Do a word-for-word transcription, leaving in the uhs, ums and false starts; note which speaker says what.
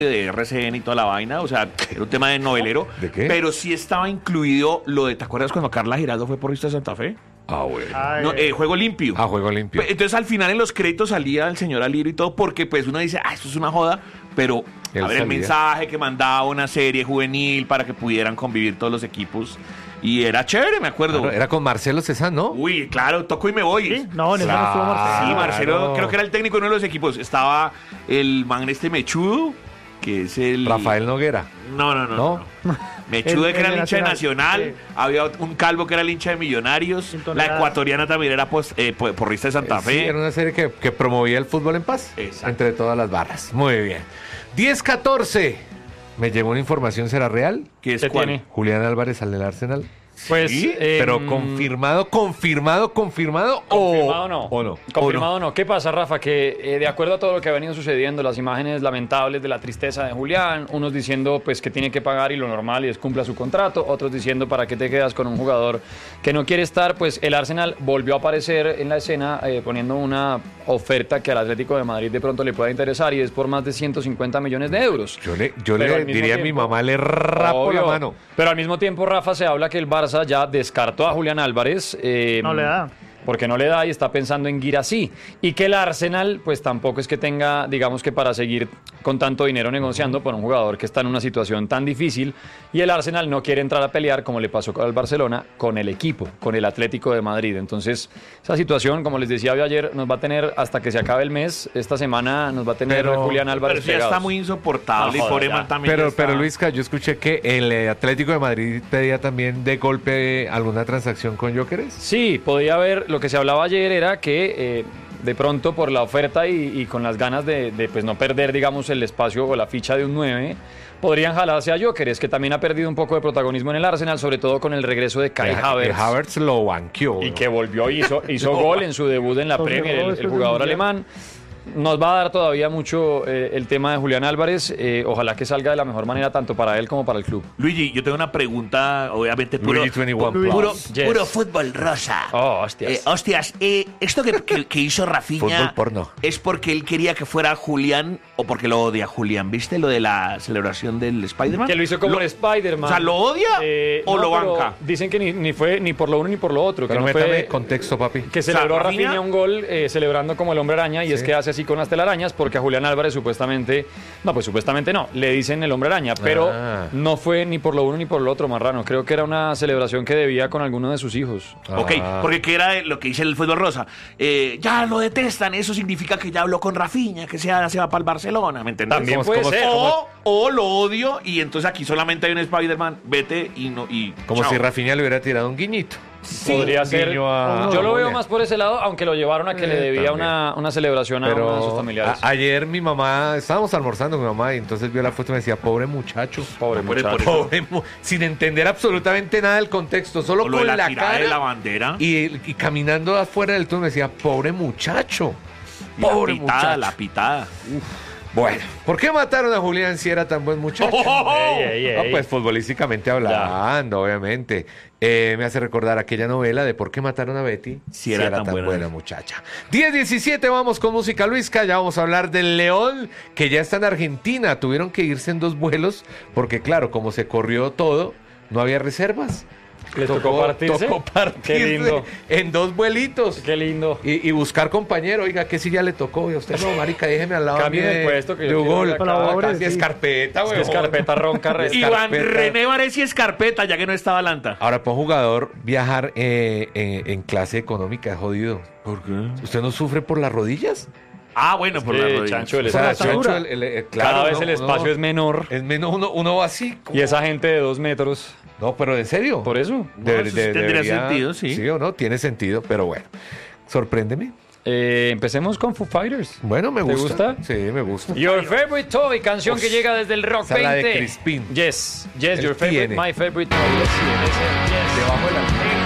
Speaker 1: de R C N y toda la vaina, o sea, era un tema de novelero.
Speaker 2: ¿De qué?
Speaker 1: Pero sí estaba incluido lo de, ¿te acuerdas cuando Carla Giraldo fue porrista de Santa Fe?
Speaker 2: Ah, bueno.
Speaker 3: Ay,
Speaker 1: No, eh, juego limpio.
Speaker 2: Ah, juego limpio.
Speaker 1: Entonces al final en los créditos salía el señor Alirio y todo, porque pues uno dice, ah, esto es una joda, pero
Speaker 2: Él
Speaker 1: a ver el
Speaker 2: salía.
Speaker 1: mensaje que mandaba una serie juvenil para que pudieran convivir todos los equipos. Y era chévere, me acuerdo.
Speaker 2: Claro, era con Marcelo Cezanne, ¿no?
Speaker 1: Uy, claro, toco y me voy.
Speaker 3: ¿sí? No, en eso no estuvo Marcelo.
Speaker 1: Sí, Marcelo,
Speaker 2: Claro.
Speaker 1: creo que era el técnico de uno de los equipos. Estaba el man este Mechudo, que es el...
Speaker 2: Rafael Noguera.
Speaker 1: No, no, no.
Speaker 2: ¿No?
Speaker 1: no. Mechudo,
Speaker 3: El-
Speaker 1: que era
Speaker 3: el
Speaker 1: el hincha de
Speaker 3: Nacional,
Speaker 1: Nacional.
Speaker 3: sí.
Speaker 1: Había un calvo que era el hincha de Millonarios.
Speaker 3: Sin
Speaker 1: La
Speaker 3: toneladas.
Speaker 1: ecuatoriana también era pues, eh, po- porrista de Santa
Speaker 2: Sí,
Speaker 1: Fe.
Speaker 2: era una serie que, que promovía el fútbol en paz.
Speaker 1: Exacto.
Speaker 2: Entre todas las barras. Muy bien. diez catorce. Me llegó una información, ¿será real?
Speaker 1: ¿Qué es
Speaker 3: ¿Qué
Speaker 1: cuál?
Speaker 3: tiene?
Speaker 2: Julián Álvarez al del Arsenal.
Speaker 3: Pues,
Speaker 1: ¿Sí?
Speaker 3: eh,
Speaker 2: Pero confirmado, confirmado, confirmado.
Speaker 4: Confirmado
Speaker 2: o
Speaker 4: no.
Speaker 2: o no.
Speaker 4: Confirmado no. ¿Qué pasa, Rafa? Que eh, de acuerdo a todo lo que ha venido sucediendo, las imágenes lamentables de la tristeza de Julián, unos diciendo pues que tiene que pagar y lo normal y es cumpla su contrato, otros diciendo para qué te quedas con un jugador que no quiere estar, pues el Arsenal volvió a aparecer en la escena eh, poniendo una oferta que al Atlético de Madrid de pronto le pueda interesar y es por más de ciento cincuenta millones de euros.
Speaker 2: Yo le, yo
Speaker 4: Pero
Speaker 2: le
Speaker 4: al mismo
Speaker 2: diría a mi
Speaker 4: tiempo-
Speaker 2: mamá, le rapo
Speaker 4: Obvio.
Speaker 2: la mano.
Speaker 4: Pero al mismo tiempo, Rafa, se habla que el Barça ya descartó a Julián Álvarez. eh,
Speaker 3: No le da.
Speaker 4: Porque no le da y está pensando en Guirassy. Y que el Arsenal, pues tampoco es que tenga, digamos que para seguir con tanto dinero negociando por un jugador que está en una situación tan difícil. Y el Arsenal no quiere entrar a pelear, como le pasó al Barcelona, con el equipo, con el Atlético de Madrid. Entonces, esa situación, como les decía yo ayer, nos va a tener hasta que se acabe el mes. Esta semana nos va a tener
Speaker 2: Pero-
Speaker 4: Julián
Speaker 1: Pero
Speaker 4: Álvarez
Speaker 1: eso ya está
Speaker 4: pegados.
Speaker 1: muy insoportable.
Speaker 4: No,
Speaker 1: y por
Speaker 4: joder,
Speaker 1: Eman
Speaker 4: ya.
Speaker 1: también
Speaker 2: Pero,
Speaker 1: ya está-
Speaker 2: pero Luisca, yo escuché que el eh, Atlético de Madrid pedía también de golpe alguna transacción con Jóqueres.
Speaker 4: Sí, podía haber, lo que se hablaba ayer era que eh, de pronto por la oferta y, y con las ganas de, de, pues no perder, digamos, el espacio o la ficha de un nueve, podrían jalarse a Jóqueres, que también ha perdido un poco de protagonismo en el Arsenal, sobre todo con el regreso de Kai
Speaker 2: El
Speaker 4: Havertz.
Speaker 2: Havertz lo banqueó.
Speaker 4: Y
Speaker 2: ¿no?
Speaker 4: que volvió, hizo, hizo gol en su debut en la
Speaker 3: Sobre
Speaker 4: Premier,
Speaker 3: todo
Speaker 4: el, el
Speaker 3: después del
Speaker 4: jugador
Speaker 3: Mundial.
Speaker 4: alemán. Nos va a dar todavía mucho eh, el tema de Julián Álvarez. eh, ojalá que salga de la mejor manera tanto para él como para el club.
Speaker 1: Luigi, yo tengo una pregunta, obviamente puro,
Speaker 2: Luigi veintiuno
Speaker 1: pu- puro,
Speaker 2: Plus.
Speaker 4: Yes.
Speaker 1: puro fútbol rosa.
Speaker 4: Oh, hostias.
Speaker 1: Eh, hostias, eh, esto que, que- que hizo Rafinha
Speaker 2: Fútbol porno.
Speaker 1: es porque él quería que fuera Julián o porque lo odia Julián. ¿Viste lo de la celebración del Spider-Man?
Speaker 4: Que lo hizo como
Speaker 1: Lo-
Speaker 4: el Spider-Man.
Speaker 1: O sea, ¿lo odia
Speaker 4: Eh,
Speaker 1: o
Speaker 4: no,
Speaker 1: lo
Speaker 4: pero
Speaker 1: banca?
Speaker 4: Dicen que ni, ni fue ni por lo uno ni por lo otro. Que
Speaker 2: Pero
Speaker 4: no
Speaker 2: métame
Speaker 4: fue,
Speaker 2: contexto, papi.
Speaker 4: que celebró
Speaker 1: O sea,
Speaker 4: Rafinha
Speaker 1: Rafinha-
Speaker 4: un gol eh, celebrando como el hombre araña y
Speaker 2: Sí.
Speaker 4: es que hace así con las telarañas porque a Julián Álvarez supuestamente, no, pues supuestamente no, le dicen el hombre araña, pero
Speaker 2: Ah.
Speaker 4: no fue ni por lo uno ni por lo otro, Marrano. Creo que era una celebración que debía con alguno de sus hijos.
Speaker 1: Ok,
Speaker 2: Ah.
Speaker 1: porque que era lo que dice el fútbol rosa. Eh, ya lo detestan, eso significa que ya habló con Rafinha, que se, se va para el Barcelona, ¿me entendés?
Speaker 4: También
Speaker 2: ¿Cómo-
Speaker 4: puede
Speaker 2: cómo-
Speaker 4: ser.
Speaker 1: O, o lo odio y entonces aquí solamente hay un Spider-Man, vete y no y
Speaker 2: Como
Speaker 1: chao.
Speaker 2: si Rafinha le hubiera tirado un guiñito.
Speaker 4: Podría
Speaker 2: un
Speaker 4: ser.
Speaker 2: guiño a-
Speaker 4: Yo lo veo
Speaker 2: Julián.
Speaker 4: más por ese lado, aunque lo llevaron a que le
Speaker 2: Eh,
Speaker 4: debía
Speaker 2: también.
Speaker 4: una, una celebración a uno de sus
Speaker 2: Pero
Speaker 4: familiares.
Speaker 2: a- ayer mi mamá, estábamos almorzando con mi mamá y entonces vio la foto y me decía, pobre muchacho.
Speaker 4: Pobre
Speaker 1: Por-
Speaker 4: muchacho.
Speaker 1: por eso-
Speaker 2: Pobre mu- sin entender absolutamente nada del contexto, solo
Speaker 1: O lo
Speaker 2: con
Speaker 1: de la,
Speaker 2: la,
Speaker 1: tirada
Speaker 2: cara
Speaker 1: de la bandera
Speaker 2: y, y caminando afuera del túnel me decía, pobre muchacho.
Speaker 1: y la
Speaker 2: Pobre
Speaker 1: pitada,
Speaker 2: muchacho.
Speaker 1: la pitada.
Speaker 2: Bueno, ¿por qué mataron a Julián si era tan buen muchacho?
Speaker 4: Ey, ey,
Speaker 2: No,
Speaker 4: ey.
Speaker 2: pues futbolísticamente hablando, obviamente. Eh, me hace recordar aquella novela de ¿Por qué mataron a Betty?
Speaker 1: Si era tan buena.
Speaker 2: muchacha. diez diecisiete, vamos con música Luisca. Ya vamos a hablar del León, que ya está en Argentina. Tuvieron que irse en dos vuelos, porque claro, como se corrió todo, no había reservas.
Speaker 4: ¿Les tocó partirse?
Speaker 2: Tocó partirse
Speaker 4: Qué lindo.
Speaker 2: en dos vuelitos.
Speaker 4: Qué lindo.
Speaker 2: Y, y buscar compañero, oiga, ¿qué si ya le tocó? Y a usted, no, marica, déjeme al lado
Speaker 4: Cambie
Speaker 2: a mí
Speaker 4: de puesto, que
Speaker 2: de
Speaker 4: yo quiero
Speaker 2: Hugo.
Speaker 4: ir acá.
Speaker 3: Colabore,
Speaker 2: Casi
Speaker 3: sí.
Speaker 2: escarpeta,
Speaker 4: Es
Speaker 2: güey.
Speaker 4: que escarpeta ronca re-
Speaker 1: Iván
Speaker 2: Escarpeta.
Speaker 1: René Varese Escarpeta, ya que no estaba Lanta.
Speaker 2: Ahora, para un jugador, viajar eh, eh, en clase económica es jodido.
Speaker 1: ¿Por qué?
Speaker 2: ¿Usted no sufre por las rodillas?
Speaker 1: Ah, bueno, por
Speaker 4: que,
Speaker 1: la rodilla.
Speaker 4: Chancho, el
Speaker 2: O sea,
Speaker 3: la
Speaker 2: Chancho,
Speaker 3: estatura.
Speaker 2: el- el- el-
Speaker 4: Cada
Speaker 2: claro,
Speaker 4: vez
Speaker 2: uno-
Speaker 4: el espacio
Speaker 2: uno-
Speaker 4: es menor.
Speaker 2: Es menos, uno, uno va así. como-
Speaker 4: Y esa gente de dos metros.
Speaker 2: No, pero en serio.
Speaker 4: Por eso.
Speaker 2: Debe-
Speaker 1: eso
Speaker 2: de-
Speaker 1: tendría
Speaker 2: debería-
Speaker 1: sentido, sí.
Speaker 2: Sí o no, tiene sentido, pero bueno. Sorpréndeme.
Speaker 4: Eh, empecemos con Foo Fighters.
Speaker 2: Bueno, me
Speaker 4: ¿Te
Speaker 2: gusta.
Speaker 4: gusta?
Speaker 2: Sí, me gusta.
Speaker 4: Your Favorite Toy, canción
Speaker 2: Uf,
Speaker 4: que llega desde el Rock
Speaker 2: esa es la de
Speaker 4: veinte.
Speaker 2: Crispin.
Speaker 4: Yes, yes,
Speaker 2: Él
Speaker 4: your favorite,
Speaker 2: tiene.
Speaker 4: my favorite toy. Yes, yes, yes.
Speaker 2: Debajo de la